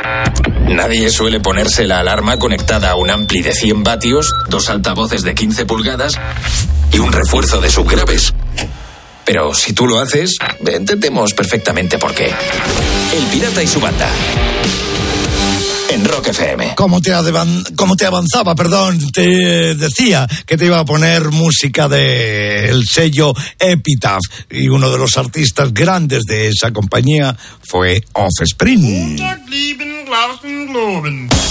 Nadie suele ponerse la alarma conectada a un ampli de 100 vatios, 2 altavoces de 15 pulgadas y un refuerzo de subgraves. Pero si tú lo haces, entendemos perfectamente por qué. El Pirata y su banda. En Rock FM. Como te avanzaba, te decía que te iba a poner música del sello Epitaph, y uno de los artistas grandes de esa compañía fue Offspring.